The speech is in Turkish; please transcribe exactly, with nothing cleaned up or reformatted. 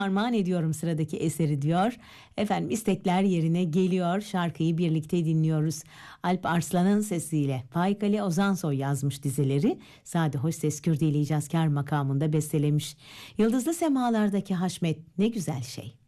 armağan ediyorum sıradaki eseri diyor. Efendim istekler yerine geliyor. Şarkıyı birlikte dinliyoruz. Alp Arslan'ın sesiyle Faik Ali Ozansoy yazmış dizeleri. Sade hoş ses Kürdili icazkar makamında bestelemiş. Yıldızlı semalardaki Haşmet ne güzel şey.